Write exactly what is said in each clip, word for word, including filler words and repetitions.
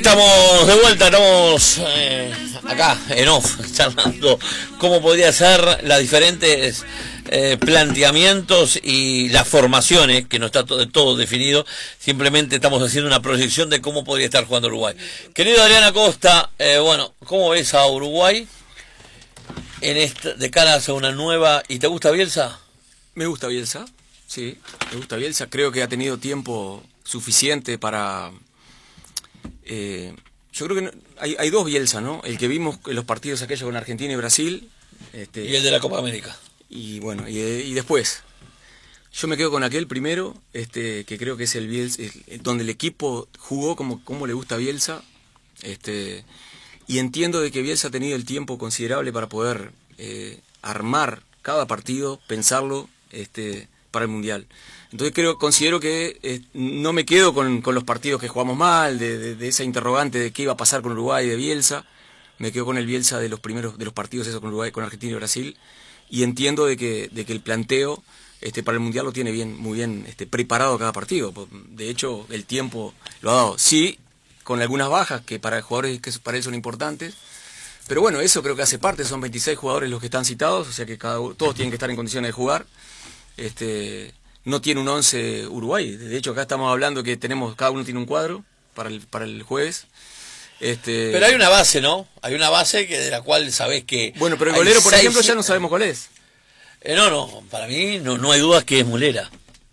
Estamos de vuelta, estamos eh, acá en off, charlando cómo podría ser las diferentes eh, planteamientos y las formaciones, que no está todo, todo definido, simplemente estamos haciendo una proyección de cómo podría estar jugando Uruguay. Querido Adrián Acosta, eh, bueno, ¿cómo ves a Uruguay en esta, de cara a una nueva... ¿Y te gusta Bielsa? Me gusta Bielsa, sí, me gusta Bielsa, creo que ha tenido tiempo suficiente para... Eh, yo creo que no, hay, hay dos Bielsa, ¿no? El que vimos en los partidos aquellos con Argentina y Brasil. Este, y el de la Copa América. Y bueno, y, y después. Yo me quedo con aquel primero, este, que creo que es el Bielsa, el, donde el equipo jugó como, como le gusta a Bielsa. Este, y entiendo de que Bielsa ha tenido el tiempo considerable para poder eh, armar cada partido, pensarlo este, para el Mundial. Entonces creo, considero que eh, no me quedo con, con los partidos que jugamos mal, de, de, de esa interrogante de qué iba a pasar con Uruguay de Bielsa. Me quedo con el Bielsa de los primeros de los partidos esos con Uruguay, con Argentina y Brasil. Y entiendo de que, de que el planteo este, para el Mundial lo tiene bien, muy bien este, preparado cada partido. De hecho, el tiempo lo ha dado. Sí, con algunas bajas que para jugadores que para él son importantes. Pero bueno, eso creo que hace parte. Son veintiséis jugadores los que están citados, o sea que cada, todos tienen que estar en condiciones de jugar. Este... No tiene un once Uruguay. De hecho, acá estamos hablando que tenemos cada uno tiene un cuadro para el para el jueves. Este... Pero hay una base, ¿no? Hay una base que de la cual sabés que... Bueno, pero el golero, por seis... ejemplo, ya no sabemos cuál es. Eh, no, no. Para mí no, no hay dudas que es Mulera.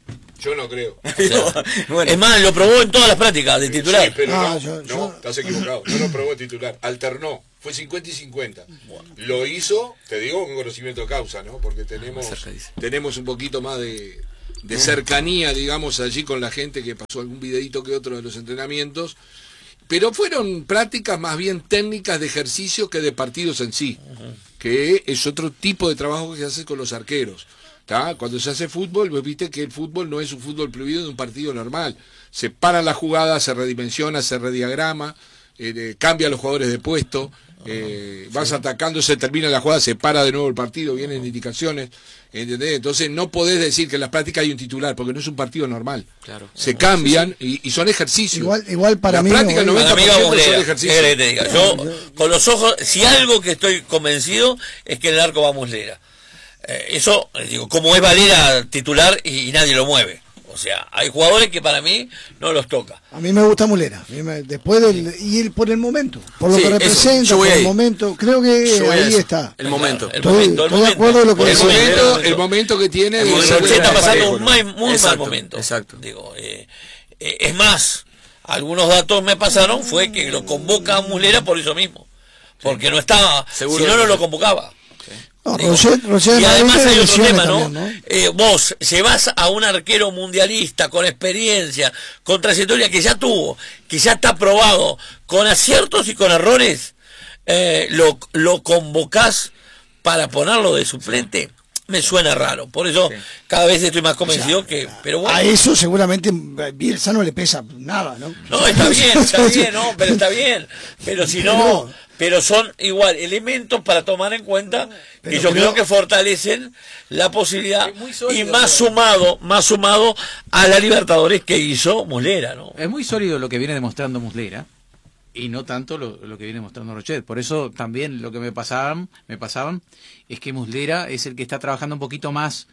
Yo no creo. O sea, bueno. Es más, lo probó en todas las prácticas de titular. Sí, pero ah, no, yo, no, yo... estás equivocado. No lo probó en titular. Alternó. Fue cincuenta y cincuenta. Bueno. Lo hizo, te digo, con conocimiento de causa, ¿no? Porque tenemos, tenemos un poquito más de... de cercanía, digamos, allí con la gente que pasó algún videíto que otro de los entrenamientos, pero fueron prácticas más bien técnicas de ejercicio que de partidos en sí, uh-huh. que es otro tipo de trabajo que se hace con los arqueros. ¿Tá? Cuando se hace fútbol, vos viste que el fútbol no es un fútbol prohibido de un partido normal. Se para la jugada, se redimensiona, se rediagrama, eh, eh, cambia a los jugadores de puesto, eh, vas sí. atacando, se termina la jugada, se para de nuevo el partido, vienen indicaciones, ¿entendés? Entonces no podés decir que en las prácticas hay un titular, porque no es un partido normal. Claro. Se cambian sí, sí. Y, y son ejercicios. Igual, igual para las mí prácticas no, noventa por ciento Bolera, son ejercicios. Que te diga. Yo, con los ojos, si algo que estoy convencido es que el arco va a Muslera. Eh, eso, digo, como es Valera titular y, y nadie lo mueve. O sea, hay jugadores que para mí no los toca. A mí me gusta Mulera. Me, después del y el, por el momento, por lo sí, que representa, por el ahí. momento, creo que yo ahí a está. El momento. El estoy, momento, el estoy momento. de acuerdo con lo que el, momento, el momento que tiene. El Roche está pasando un muy, muy exacto, mal momento. Exacto. Digo, eh, eh, es más, algunos datos me pasaron fue que lo convoca a Muslera por eso mismo, porque no estaba, seguro si no no lo convocaba. No, Digo, Roger, Roger y además hay otro tema, ¿no? También, ¿no? Eh, vos llevas a un arquero mundialista con experiencia, con trayectoria que ya tuvo, que ya está probado, con aciertos y con errores, eh, lo, lo convocás para ponerlo de suplente. Me suena raro, por eso sí. cada vez estoy más convencido o sea, que... Pero bueno. A eso seguramente Bielsa no le pesa nada, ¿no? No, está bien, está bien, no, pero está bien. Pero si no, pero son igual elementos para tomar en cuenta que yo creo que fortalecen la posibilidad sólido, y más sumado, más sumado a la Libertadores que hizo Muslera, ¿no? Es muy sólido lo que viene demostrando Muslera. Y no tanto lo, lo que viene mostrando Rochet. Por eso también lo que me pasaban, me pasaban es que Muslera es el que está trabajando un poquito más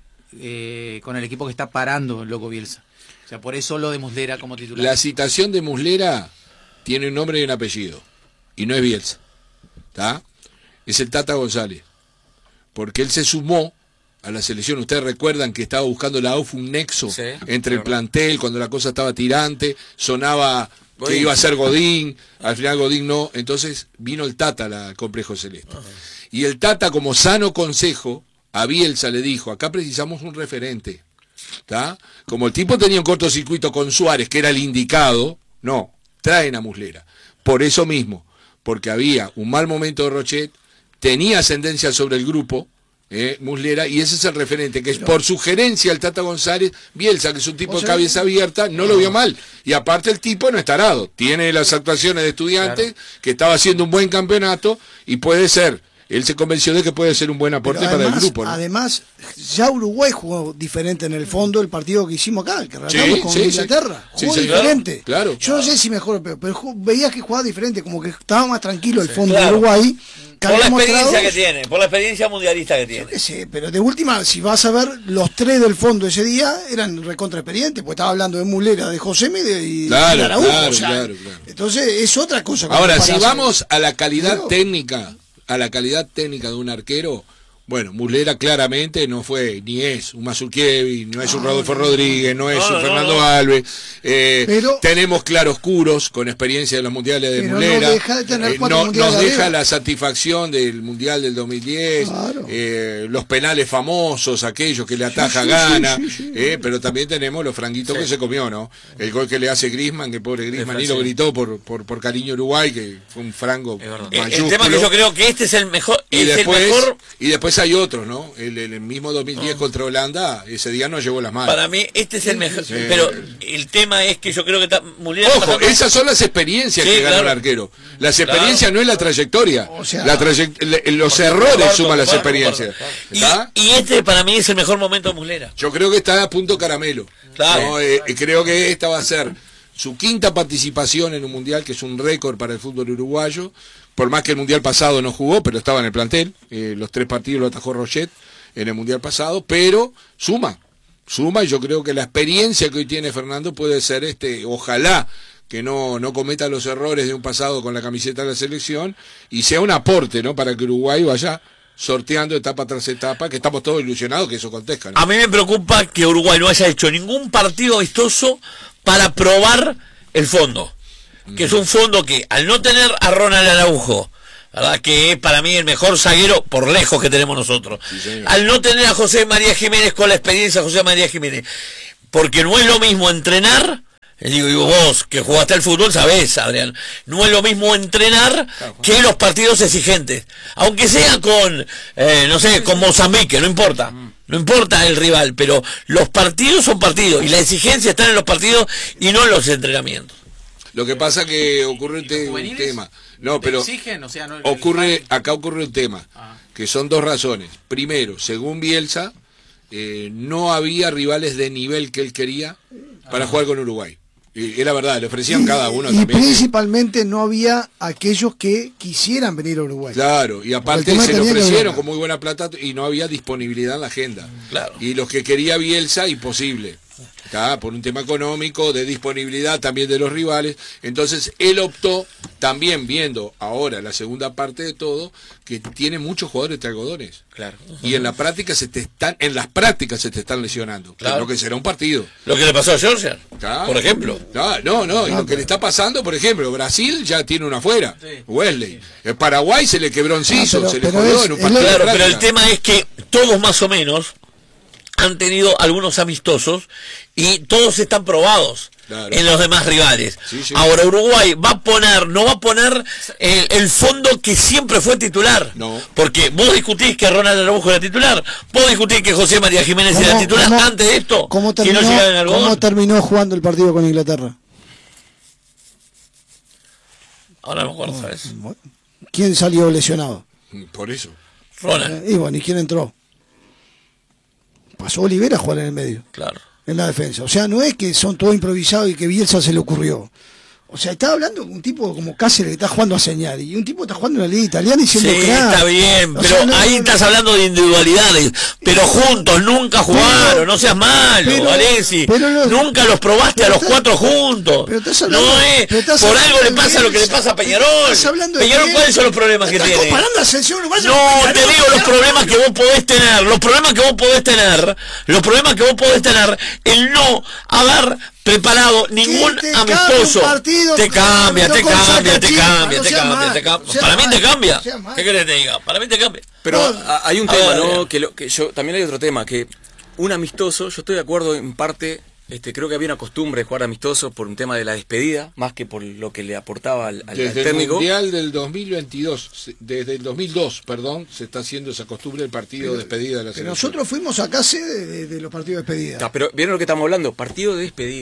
eh, con el equipo que está parando el loco Bielsa. O sea, por eso lo de Muslera como titular. La citación de Muslera tiene un nombre y un apellido. Y no es Bielsa. ¿Tá? Es el Tata González. Porque él se sumó a la selección. Ustedes recuerdan que estaba buscando la A U F un nexo sí, entre claro. el plantel, cuando la cosa estaba tirante, sonaba... que iba a ser Godín, al final Godín no, entonces vino el Tata al Complejo Celeste. Uh-huh. Y el Tata, como sano consejo, a Bielsa le dijo, acá precisamos un referente. ¿Tá? Como el tipo tenía un cortocircuito con Suárez, que era el indicado, no, traen a Muslera. Por eso mismo, porque había un mal momento de Rochet, tenía ascendencia sobre el grupo, Eh, Muslera, y ese es el referente, que es por sugerencia el Tata González, Bielsa, que es un tipo de cabeza abierta, no lo vio mal, y aparte el tipo no es tarado, tiene las actuaciones de Estudiantes, claro. que estaba haciendo un buen campeonato, y puede ser él se convenció de que puede ser un buen aporte Pero para además, el grupo, ¿no? Además, ya Uruguay jugó diferente en el fondo el partido que hicimos acá, que arrancamos Sí, con sí, Inglaterra. sí. Jugó Sí, sí, diferente. claro, claro. Yo no sé si mejor o peor, pero ju- veías que jugaba diferente, como que estaba más tranquilo el fondo Claro. de Uruguay. que Por la había experiencia mostrado- que tiene, por la experiencia mundialista que tiene. qué sé, pero de última, si vas a ver, los tres del fondo ese día eran recontra experientes, porque estaba hablando de Mulera, de Josemi y de y Claro, de Araujo, claro, o sea, claro, claro. entonces es otra cosa. Ahora, para si hacer. vamos a la calidad Pero- técnica, a la calidad técnica de un arquero, bueno, Muslera claramente no fue, ni es un Mazurkiewicz, no es un Rodolfo Rodríguez, no es No, un no, Fernando no. Alves. Eh, Pero- tenemos claroscuros con experiencia de los mundiales de Pero no Muslera. deja de tener cuatro no, mundiales nos arriba. deja la satisfacción del mundial del dos mil diez, Claro. eh, los penales famosos, aquellos que le ataja sí, Gana, sí, sí, sí. eh, pero también tenemos los franguitos que se comió, ¿no? El gol que le hace Griezmann, que pobre Griezmann, y lo Francia. gritó por, por, por cariño Uruguay, que fue un frango Es verdad. Eh, mayúsculo. El tema que yo creo que este es el mejor, Y es después, el mejor. y después hay otros, ¿no? El, el mismo dos mil diez contra Holanda, ese día no llevó las manos. Para mí, este es el mejor. sí. Pero el tema es que yo creo que está, Mulera está Ojo, pasando- esas son las experiencias Sí, que gana claro. el arquero. Las experiencias no es la trayectoria. O sea- la trayect- le- los Comparto, errores suman las comparto, experiencias. comparto. ¿Está? Y, y este para mí es el mejor momento de Mulera. Yo creo que está a punto caramelo. Claro. ¿no? Eh, eh, creo que esta va a ser su quinta participación en un mundial, que es un récord para el fútbol uruguayo. Por más que el mundial pasado no jugó, pero estaba en el plantel. Eh, los tres partidos lo atajó Rochet en el mundial pasado, pero suma. Suma, y yo creo que la experiencia que hoy tiene Fernando puede ser, este, ojalá que no, no cometa los errores de un pasado con la camiseta de la selección y sea un aporte, ¿no? Para que Uruguay vaya sorteando etapa tras etapa, que estamos todos ilusionados que eso acontezca, ¿no? A mí me preocupa que Uruguay no haya hecho ningún partido amistoso para probar el fondo. Que es un fondo que, al no tener a Ronald Araujo, ¿verdad? Que es para mí el mejor zaguero por lejos que tenemos nosotros. Sí, señor. Al no tener a José María Jiménez con la experiencia de José María Jiménez. Porque no es lo mismo entrenar, eh, digo, digo, vos que jugaste al fútbol sabés, Adrián, no es lo mismo entrenar que los partidos exigentes. Aunque sea con, eh, no sé, con Mozambique, no importa. No importa el rival, pero los partidos son partidos y la exigencia está en los partidos y no en los entrenamientos. Lo que pasa que ocurre un, ¿Y te- los un juveniles? tema. No, ¿Te pero exigen? O sea, no- ocurre, acá ocurre un tema, Ah. que son dos razones. Primero, según Bielsa, eh, no había rivales de nivel que él quería para jugar con Uruguay. Y era verdad, le ofrecían cada uno y también. principalmente no había aquellos que quisieran venir a Uruguay. Claro, y aparte Porque el tema se le tenía que ofrecieron ver. con muy buena plata y no había disponibilidad en la agenda. Claro. Y los que quería Bielsa, imposible. ¿Está? Por un tema económico, de disponibilidad también de los rivales. Entonces él optó, también viendo ahora la segunda parte de todo, que tiene muchos jugadores de algodones. Claro. Y en la práctica se te están, en las prácticas se te están lesionando. Claro. Lo que será un partido. Lo que le pasó a Georgia, ¿Está? por ejemplo. No, no, no, y lo que le está pasando, por ejemplo, Brasil ya tiene una afuera, Sí. Wesley. El Paraguay se le quebró en Ciso, pero- se le pero jodió es- en un es partido lo- de Claro, pero el práctica. tema es que todos más o menos han tenido algunos amistosos y todos están probados Claro. en los demás rivales. Sí, sí. Ahora Uruguay va a poner, no va a poner el, el fondo que siempre fue titular. No. Porque vos discutís que Ronald Araujo era titular, vos discutís que José María Jiménez era titular cómo- antes de esto ¿cómo y terminó, no llegaron en algodón. cómo terminó jugando el partido con Inglaterra? Ahora no me acuerdo, ¿sabes? ¿Quién salió lesionado? Por eso. Ronald, Eh, y bueno, ¿y quién entró? Pasó Olivera a jugar en el medio, claro. en la defensa. O sea, no es que son todos improvisados y que Bielsa se le ocurrió. O sea, estaba hablando con un tipo como Cáceres que está jugando a señal y un tipo está jugando en la liga italiana y siendo Sí, crack. está bien, O pero sea, no, ahí no, estás no. hablando de individualidades, pero juntos nunca jugaron, no seas malo, pero- Alexis, pero los- nunca los probaste pero a los estás- cuatro juntos, pero estás hablando- no es, pero estás por hablando algo le de pasa lo que le Bielsa. pasa a Peñarol, Estás hablando de Peñarol, Bielsa. ¿cuáles son los problemas que Estás tiene? comparando a selección uruguaya No, con te Peñarol, digo los Peñarol. problemas que vos podés tener, los problemas que vos podés tener, los problemas que vos podés tener, el no haber preparado ningún te cambia amistoso. un partido, Te cambia, te con cambia, te Sacachispa, cambia, no te seas cambia, malo, te cambia. no seas Para mí te malo, cambia. no seas malo. ¿Qué querés que te diga? Para mí te cambia. Pero No. a- hay un A tema, ver, ¿no? Adrián. Que, lo, que yo también hay otro tema, que un amistoso, yo estoy de acuerdo en parte, este, creo que había una costumbre de jugar amistoso por un tema de la despedida, más que por lo que le aportaba al, al- al Desde el técnico. Mundial del dos mil veintidós, se- desde el dos mil dos, perdón, se está haciendo esa costumbre del partido de despedida de la Que selección. nosotros fuimos acá sede de, de- de los partidos de despedida. Ah, pero vieron lo que estamos hablando, partido de despedida.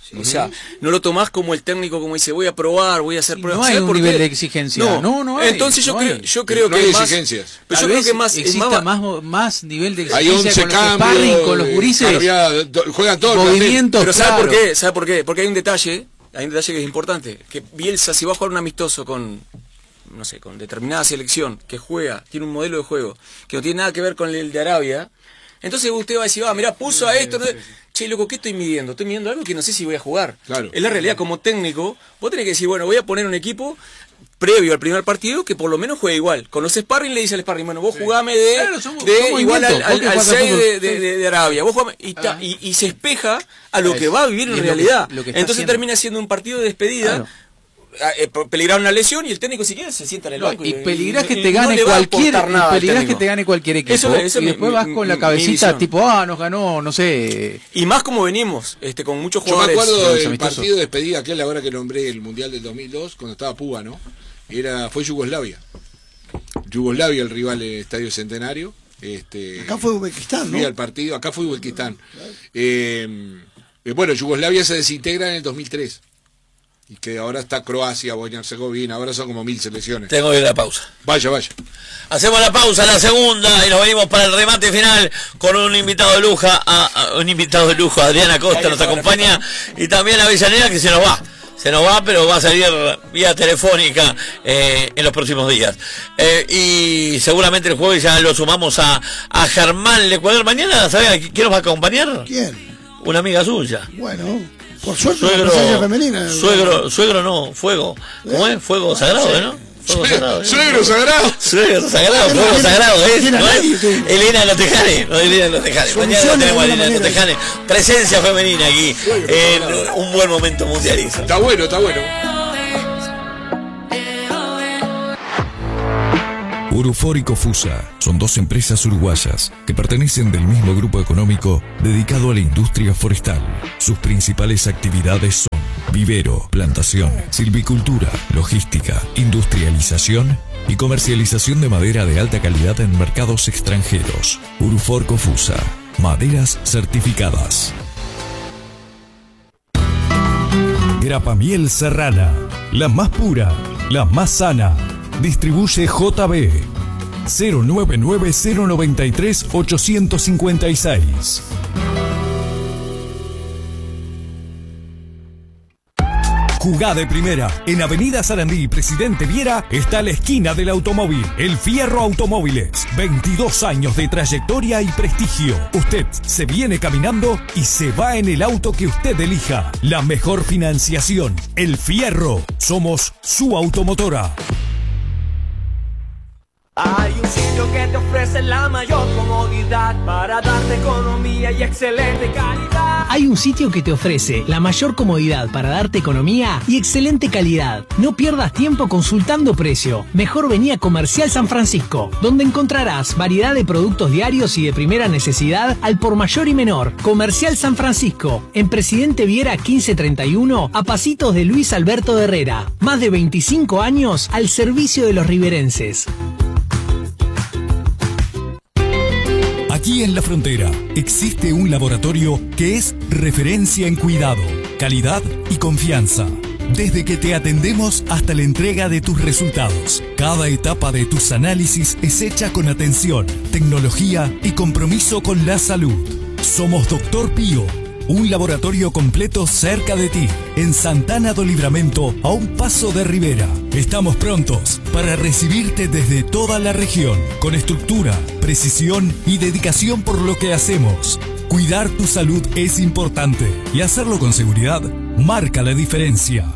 Sí. O sea, no lo tomás como el técnico, como dice, voy a probar, voy a hacer Sí, pruebas. no hay ¿Sabes un por nivel qué? de exigencia. No, No, no hay, Entonces yo no creo, hay. yo creo No que hay más, exigencias. pero yo Tal creo vez que más, exista más, más, más nivel de Hay exigencia once con los sparring, cambios, con los gurises. había- to- juegan todos los movimientos, pero ¿sabe claro. por qué? ¿Sabe por qué? Porque hay un detalle, hay un detalle que es importante, que Bielsa, si va a jugar un amistoso con, no sé, con determinada selección, que juega, tiene un modelo de juego, que no tiene nada que ver con el de Arabia, entonces usted va a decir, ah, mirá, puso a esto, no, che, loco, ¿qué estoy midiendo? Estoy midiendo algo que no sé si voy a jugar. Claro. Es la realidad, como técnico, vos tenés que decir, bueno, voy a poner un equipo previo al primer partido que por lo menos juegue igual. Con los sparring le dice al sparring, bueno, vos jugame de, Claro, somos- de somos igual al, movimientos, al, vos que al jugás al seis fútbol. de, de, de, de Arabia, vos jugame, y, ta- Ah. y, y se espeja a lo Es- que va a vivir y en es lo que- realidad. lo que está Entonces haciendo. termina siendo un partido de despedida. Claro. Eh, peligrar una lesión y el técnico si quiere se sienta en el No, banco y peligrás que y te no gane le va a cualquier aportar nada al peligrás que técnico. te gane cualquier equipo Eso- eso y es después mi- vas mi- con la mi cabecita visión. tipo ah nos ganó no sé Y más como venimos, este con muchos Yo me jugadores. acuerdo los del amistosos. partido de despedida aquel ahora que nombré el Mundial del dos mil dos, cuando estaba Púa, ¿no? Era, fue Yugoslavia. Yugoslavia el rival del Estadio Centenario. Este, Acá fue Uzbekistán, fui ¿no? al partido, acá fue Uzbekistán. Eh, eh, bueno, Yugoslavia se desintegra en el dos mil tres. Y que ahora está Croacia, Bosnia y Herzegovina, ahora son como mil selecciones. Tengo que ir a la pausa. Vaya, vaya. Hacemos la pausa, la segunda, y nos venimos para el remate final con un invitado de lujo, a, a- un invitado de lujo, Adriana Costa nos acompaña, y también Avellaneda que se nos va. Se nos va, pero va a salir vía telefónica eh, en los próximos días. Eh, y seguramente el jueves ya lo sumamos a, a Germán Lecuador. Mañana, ¿sabes quién nos va a acompañar? ¿Quién? Una amiga suya. Bueno, por suerte una Suegro, presencia femenina. suegro, suegro no, fuego. ¿Cómo es? Fuego sagrado, ¿no? Fuego sagrado. ¿eh? Suegro sagrado. Suegro sagrado, ¿Tiene- fuego tiene- sagrado, ¿eh? tiene a ¿No es? nadie, tú? Elena Lotejane, no, Elena Lotejane. Su Mañana misión tenemos a de Elena alguna manera. Lotejane. Presencia femenina aquí en un buen momento mundialista. Está bueno, está bueno. Urufor y Cofusa son dos empresas uruguayas que pertenecen del mismo grupo económico dedicado a la industria forestal. Sus principales actividades son vivero, plantación, silvicultura, logística, industrialización y comercialización de madera de alta calidad en mercados extranjeros. Urufor Cofusa, maderas certificadas. Grapa Miel Serrana, la más pura, la más sana. Distribuye J B cero nueve nueve cero nueve tres ocho cinco seis. Jugá de primera. En Avenida Sarandí, Presidente Viera, está la esquina del automóvil. El Fierro Automóviles. veintidós años de trayectoria y prestigio. Usted se viene caminando y se va en el auto que usted elija. La mejor financiación. El Fierro. Somos su automotora. Hay un sitio que te ofrece la mayor comodidad para darte economía y excelente calidad. Hay un sitio que te ofrece la mayor comodidad para darte economía y excelente calidad. No pierdas tiempo consultando precio. Mejor vení a Comercial San Francisco, donde encontrarás variedad de productos diarios y de primera necesidad al por mayor y menor. Comercial San Francisco, en Presidente Viera quince treinta y uno, a pasitos de Luis Alberto Herrera. Más de veinticinco años al servicio de los riverenses. Aquí en La Frontera existe un laboratorio que es referencia en cuidado, calidad y confianza. Desde que te atendemos hasta la entrega de tus resultados, cada etapa de tus análisis es hecha con atención, tecnología y compromiso con la salud. Somos Doctor Pío, un laboratorio completo cerca de ti, en Santana do Livramento, a un paso de Rivera. Estamos prontos para recibirte desde toda la región, con estructura, precisión y dedicación por lo que hacemos. Cuidar tu salud es importante y hacerlo con seguridad marca la diferencia.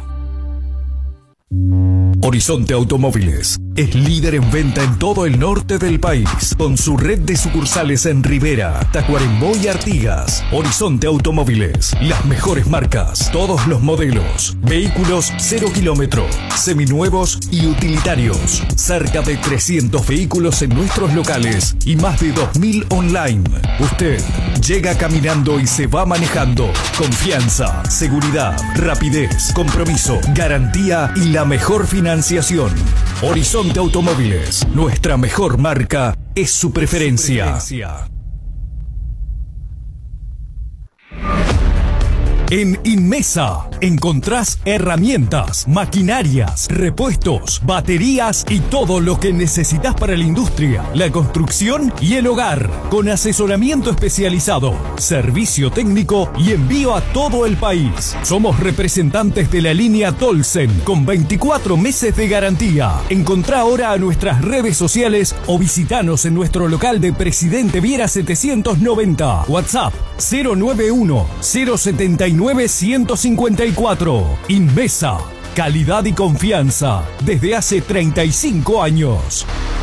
Horizonte Automóviles es líder en venta en todo el norte del país, con su red de sucursales en Rivera, Tacuarembó y Artigas. Horizonte Automóviles, las mejores marcas, todos los modelos, vehículos cero kilómetro, seminuevos y utilitarios. Cerca de trescientos vehículos en nuestros locales y más de dos mil online. Usted llega caminando y se va manejando. Confianza, seguridad, rapidez, compromiso, garantía y la mejor financiación. Horizonte Automóviles, nuestra mejor marca es su preferencia. En Inmesa encontrás herramientas, maquinarias, repuestos, baterías y todo lo que necesitas para la industria, la construcción y el hogar, con asesoramiento especializado, servicio técnico y envío a todo el país. Somos representantes de la línea Tolsen con veinticuatro meses de garantía. Encontrá ahora a nuestras redes sociales o visitanos en nuestro local de Presidente Viera setecientos noventa. WhatsApp cero nueve uno cero setenta y nueve ciento cincuenta y cuatro. Inmesa, calidad y confianza desde hace treinta y cinco años.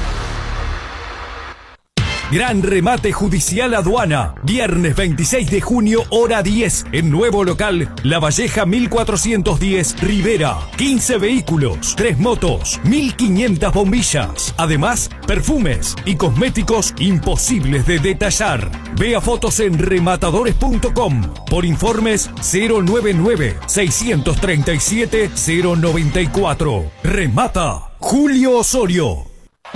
Gran remate judicial aduana, viernes veintiséis de junio, hora diez, en nuevo local, La Valleja mil cuatrocientos diez, Rivera. quince vehículos, tres motos, mil quinientas bombillas. Además, perfumes y cosméticos imposibles de detallar. Vea fotos en rematadores punto com. Por informes cero nueve nueve, seiscientos treinta y siete, cero noventa y cuatro. Remata Julio Osorio.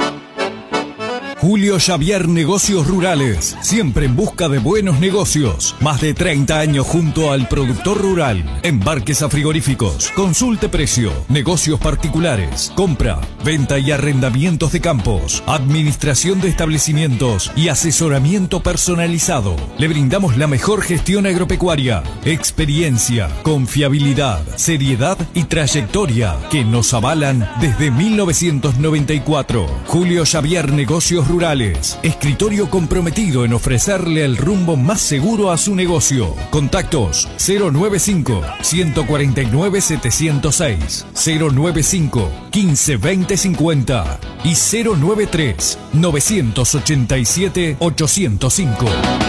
Julio Xavier Negocios Rurales, siempre en busca de buenos negocios. Más de treinta años junto al productor rural. Embarques a frigoríficos, consulte precio, negocios particulares, compra, venta y arrendamientos de campos, administración de establecimientos y asesoramiento personalizado. Le brindamos la mejor gestión agropecuaria, experiencia, confiabilidad, seriedad y trayectoria que nos avalan desde mil novecientos noventa y cuatro. Julio Xavier Negocios Rurales, escritorio comprometido en ofrecerle el rumbo más seguro a su negocio. Contactos cero noventa y cinco, ciento cuarenta y nueve, setecientos seis, cero noventa y cinco, quince, veinte, cincuenta y cero noventa y tres, novecientos ochenta y siete, ochocientos cinco.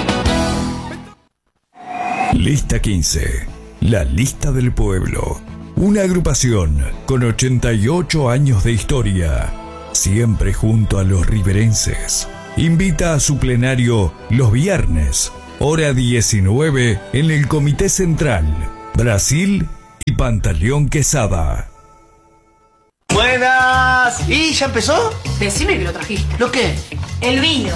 Lista quince, la lista del pueblo. Una agrupación con ochenta y ocho años de historia. Siempre junto a los riverenses. Invita a su plenario los viernes, hora diecinueve, en el Comité Central. Brasil y Pantaleón Quesada. Buenas. ¿Y ya empezó? Decime que lo trajiste. ¿Lo qué? El vino.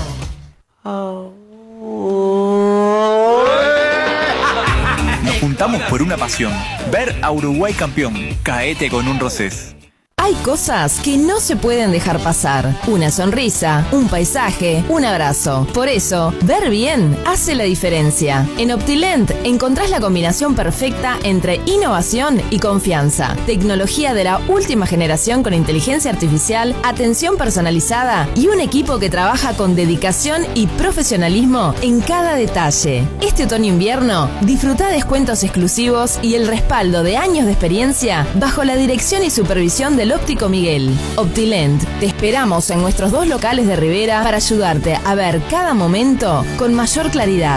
Nos juntamos por una pasión. Ver a Uruguay campeón. Caete con un rosés. Hay cosas que no se pueden dejar pasar. Una sonrisa, un paisaje, un abrazo. Por eso, ver bien hace la diferencia. En Optilent encontrás la combinación perfecta entre innovación y confianza. Tecnología de la última generación con inteligencia artificial, atención personalizada y un equipo que trabaja con dedicación y profesionalismo en cada detalle. Este otoño-invierno, disfruta descuentos exclusivos y el respaldo de años de experiencia bajo la dirección y supervisión del Óptico Miguel. Optilent, te esperamos en nuestros dos locales de Rivera para ayudarte a ver cada momento con mayor claridad.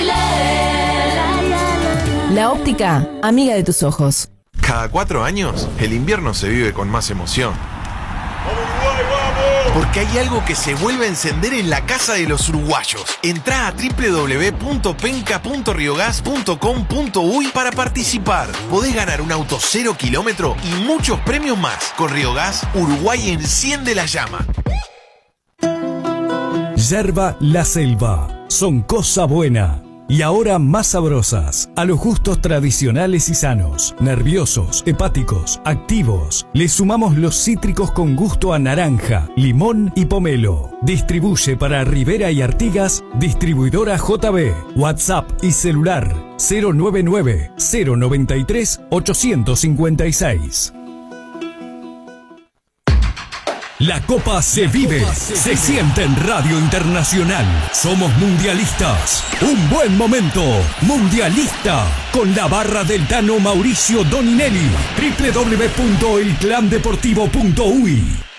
La óptica, amiga de tus ojos. Cada cuatro años, el invierno se vive con más emoción. Porque hay algo que se vuelve a encender en la casa de los uruguayos. Entrá a doble u doble u doble u punto penca punto riogas punto com punto uy para participar. Podés ganar un auto cero kilómetro y muchos premios más. Con Riogas, Uruguay enciende la llama. Yerba La Selva, son cosa buena. Y ahora más sabrosas, a los gustos tradicionales y sanos, nerviosos, hepáticos, activos. Le sumamos los cítricos con gusto a naranja, limón y pomelo. Distribuye para Rivera y Artigas, distribuidora J B. WhatsApp y celular cero nueve nueve, cero noventa y tres, ochocientos cincuenta y seis. La Copa se vive, se siente en Radio Internacional. Somos mundialistas. Un buen momento, mundialista. Con la barra del Tano Mauricio Doninelli. doble u doble u doble u punto el clan deportivo punto uy.